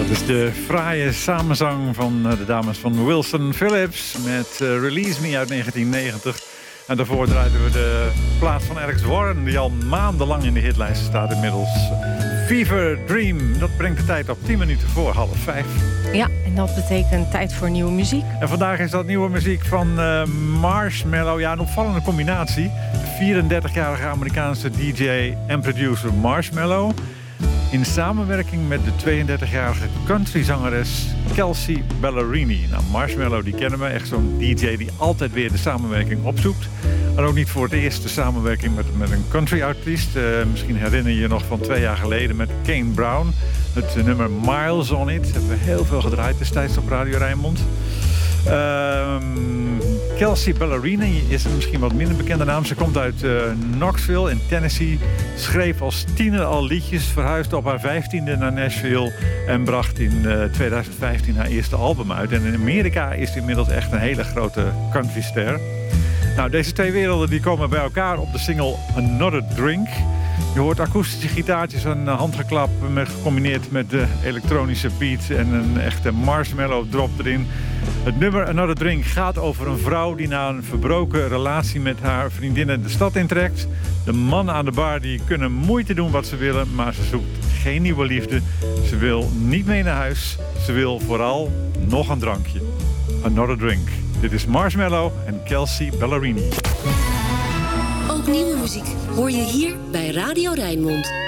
Dus de fraaie samenzang van de dames van Wilson Phillips met Release Me uit 1990. En daarvoor draaiden we de plaat van Alex Warren, die al maandenlang in de hitlijsten staat inmiddels. Fever Dream, dat brengt de tijd op 10 minuten voor 4:30. Ja, en dat betekent tijd voor nieuwe muziek. En vandaag is dat nieuwe muziek van Marshmello. Ja, een opvallende combinatie. De 34-jarige Amerikaanse DJ en producer Marshmello in samenwerking met de 32-jarige countryzangeres Kelsea Ballerini. Nou, Marshmello, die kennen we. Echt zo'n DJ die altijd weer de samenwerking opzoekt. En ook niet voor het eerst de samenwerking met een country-artiest. Misschien herinner je je nog van 2 jaar geleden met Kane Brown. Het nummer Miles on It. Dat hebben we heel veel gedraaid destijds op Radio Rijnmond. Kelsea Ballerini is een misschien wat minder bekende naam. Ze komt uit Knoxville in Tennessee. Schreef als tiener al liedjes. Verhuisde op haar 15e naar Nashville. En bracht in 2015 haar eerste album uit. En in Amerika is ze inmiddels echt een hele grote countryster. Nou, deze twee werelden die komen bij elkaar op de single Another Drink. Je hoort akoestische gitaartjes en handgeklap gecombineerd met de elektronische beat en een echte Marshmello drop erin. Het nummer Another Drink gaat over een vrouw die na een verbroken relatie met haar vriendinnen de stad intrekt. De mannen aan de bar die kunnen moeite doen wat ze willen, maar ze zoekt geen nieuwe liefde. Ze wil niet mee naar huis. Ze wil vooral nog een drankje. Another Drink. Dit is Marshmello en Kelsea Ballerini. Ook nieuwe muziek hoor je hier bij Radio Rijnmond.